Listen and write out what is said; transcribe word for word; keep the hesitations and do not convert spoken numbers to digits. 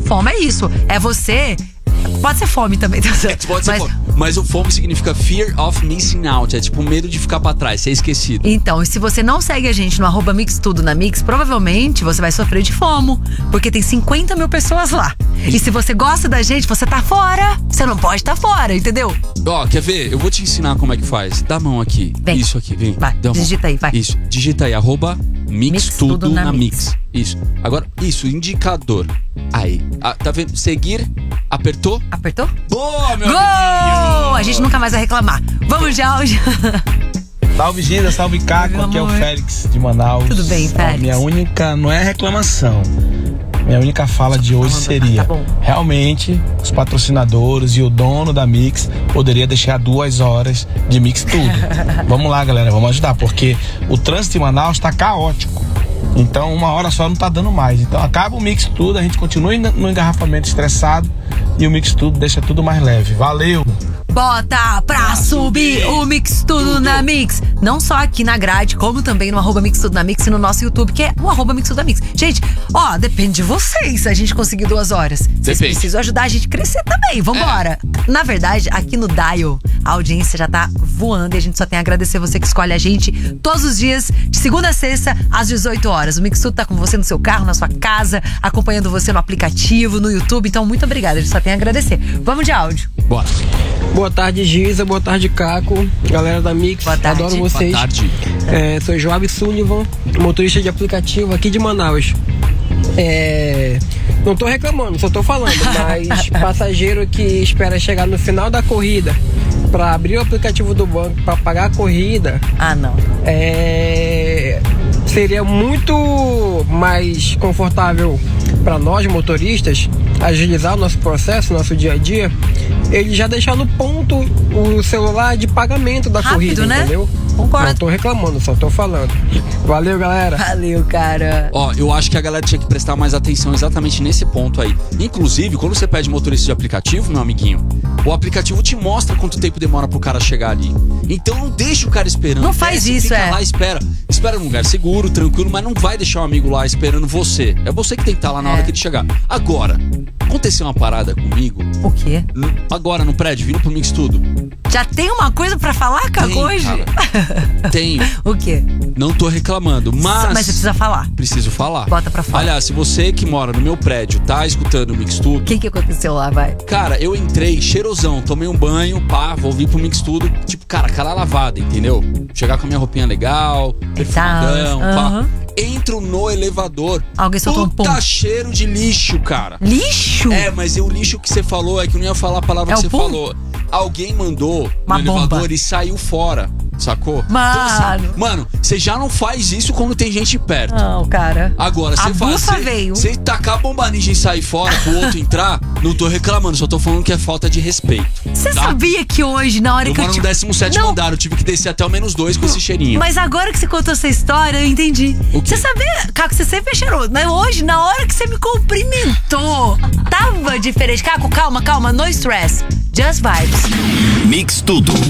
FOMO é isso. É você... Pode ser fome também, tá certo? É, pode ser mas... fome. Mas o FOMO significa Fear of Missing Out. É tipo medo de ficar pra trás, ser esquecido. Então, e se você não segue a gente no arroba Mixtudo na Mix, provavelmente você vai sofrer de FOMO. Porque tem cinquenta mil pessoas lá. E se você gosta da gente, você tá fora. Você não pode estar fora, entendeu? Ó, oh, quer ver? Eu vou te ensinar como é que faz. Dá a mão aqui. Vem. Isso aqui, vem. Vai, digita aí, vai. Isso, digita aí, arroba Mixtudo na, na mix. mix. Isso. Agora, isso, indicador. Aí. Ah, tá vendo? Seguir, apertou? Apertou? Boa, meu Gol! amiguinho! A gente nunca mais vai reclamar. Vamos de áudio. Salve Gida, salve Caco, aqui é o Félix de Manaus. Tudo bem, Félix? A minha única, não é reclamação. Minha única fala de hoje seria, tá bom. realmente, os patrocinadores e o dono da Mix poderia deixar duas horas de Mix tudo. Vamos lá, galera, vamos ajudar, porque o trânsito em Manaus tá caótico. Então uma hora só não tá dando mais. Então acaba o Mix tudo, a gente continua no engarrafamento estressado e o Mix tudo deixa tudo mais leve. Valeu! Bota pra subir o Mix Tudo na Mix. Não só aqui na grade, como também no arroba Mix Tudo na Mix e no nosso YouTube, que é o arroba Mix Tudo na Mix. Gente, ó, depende de vocês se a gente conseguir duas horas. Vocês Depende. precisam ajudar a gente a crescer também. Vambora. É. Na verdade, aqui no Dial, a audiência já tá voando e a gente só tem a agradecer você que escolhe a gente todos os dias, de segunda a sexta, às dezoito horas. O Mix Tudo tá com você no seu carro, na sua casa, acompanhando você no aplicativo, no YouTube. Então, muito obrigada. A gente só tem a agradecer. Vamos de áudio. Bora. Boa tarde, Giza. Boa tarde, Caco. Galera da Mix. Boa tarde. Adoro vocês. Boa tarde. É, sou Joab Sullivan, motorista de aplicativo aqui de Manaus. É, não tô reclamando, só tô falando, mas passageiro que espera chegar no final da corrida pra abrir o aplicativo do banco pra pagar a corrida. Ah, não. É, seria muito mais confortável para nós motoristas agilizar o nosso processo, nosso dia a dia, ele já deixar no ponto o celular de pagamento da Rápido, corrida, né? entendeu? Concordo. Não tô reclamando, só tô falando. Valeu, galera. Valeu, cara. Ó, eu acho que a galera tinha que prestar mais atenção exatamente nesse ponto aí. Inclusive, quando você pede motorista de aplicativo, meu amiguinho, o aplicativo te mostra quanto tempo demora pro cara chegar ali. Então não deixa o cara esperando. Não faz Desce, isso, fica é. lá, espera. Espera num lugar seguro, tranquilo, mas não vai deixar um amigo lá esperando você. É você que tem que estar lá na hora É. que ele chegar. Agora, aconteceu uma parada comigo. O quê? n- Agora no prédio, vindo pro Mix Tudo. Já tem uma coisa pra falar, Caco, Tem, hoje? cara. Tem. O quê? Não tô reclamando, mas... Mas você precisa falar. Preciso falar. Bota pra fora. Aliás, se você que mora no meu prédio tá escutando o Mix Tudo, O que que aconteceu lá, vai? cara, eu entrei cheirosão, tomei um banho, pá, vou vir pro Mix Tudo, tipo, cara, cara lavada, entendeu? Chegar com a minha roupinha legal, perfumadão, pá. aham. Entro no elevador. Alguém soltou um Puta pum. cheiro de lixo, cara. Lixo? É, mas o lixo que você falou é que eu não ia falar a palavra É que o você pum? falou. Alguém mandou Uma no elevador bomba. e saiu fora, sacou? Mano. assim, mano, você já não faz isso quando tem gente perto. Não, cara. Agora, A você faz. bufa veio. Você tacar a bomba ninja e sair fora pro outro entrar, não tô reclamando, só tô falando que é falta de respeito. Você tá? sabia que hoje, na hora Eu que eu moro te... no décimo sétimo Não. andar, eu tive que descer até o menos dois com esse cheirinho. Mas agora que você contou essa história, eu entendi. O quê? Você sabia, Caco, você sempre é cheiroso, mas hoje, na hora que você me cumprimentou, tava diferente. Caco, calma, calma, no stress. Just vibes. Mix Tudo.